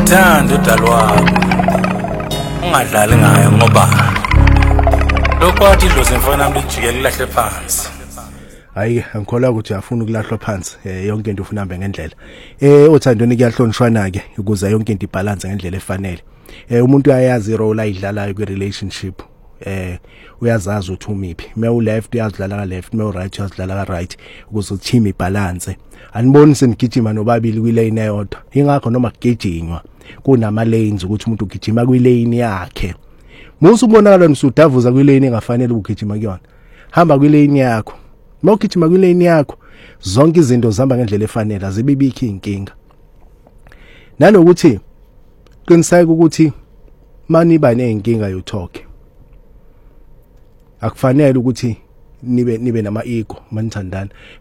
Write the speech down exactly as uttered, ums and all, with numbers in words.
Ngithanda udalo wakho ungadlali ngayo ngoba lokho athi idlozi mfana nami lijike lilahle phansi. Hayi angikholwa ukuthi uyafuna ukulahlwa phansi yonke into ufuna hambe ngendlela. Eh uthandweni kuyahlonishwana ke ukuze yonke into ibalance ngendlela efanele. Eh umuntu uyayazi irole ayidlalayo kwi relationship. Eh uyazazi ukuthi umiphi. Mewu left uyazidlala ka left, mewu right uyazidlala ka right ukuze team ibalance. Aniboni senigijima nobabili kwi lane eyodwa. Ingakho noma kugijinywa kunama lanes ukuthi umuntu ugijima kwi lane yakhe. Musu ubonakala nisudavuza kwi lane engafanele ukugijima kuyona. Hamba kwi lane yakho. Mawugijima kwi lane yakho zonke izinto zihamba ngendlela efanele azibibikho inkinga. Nanokuthi qiniseka ukuthi mani ba nenkinga you talk. Akufanele ukuthi nibe nibe nama ego manithandana.